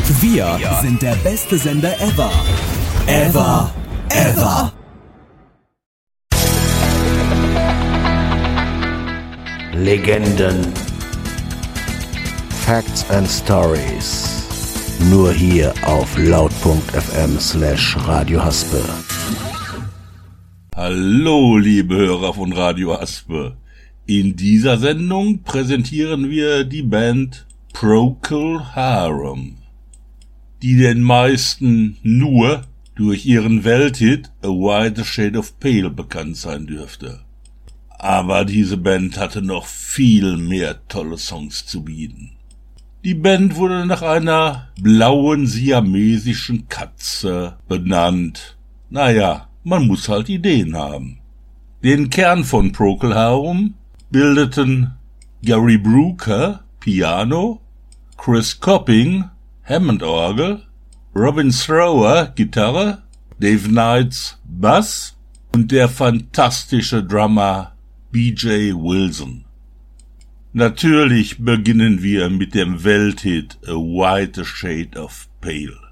Wir sind der beste Sender ever. Ever. Ever. Legenden. Facts and Stories. Nur hier auf laut.fm/Radio Haspe. Hallo, liebe Hörer von Radio Haspe. In dieser Sendung präsentieren wir die Band Procol Harum, die den meisten nur durch ihren Welthit A Whiter Shade of Pale bekannt sein dürfte. Aber diese Band hatte noch viel mehr tolle Songs zu bieten. Die Band wurde nach einer blauen siamesischen Katze benannt. Naja, man muss halt Ideen haben. Den Kern von Procol Harum bildeten Gary Brooker, Piano, Chris Copping, Hammond-Orgel, Robin Thrower, Gitarre, Dave Knights, Bass und der fantastische Drummer B.J. Wilson. Natürlich beginnen wir mit dem Welthit A Whiter Shade of Pale.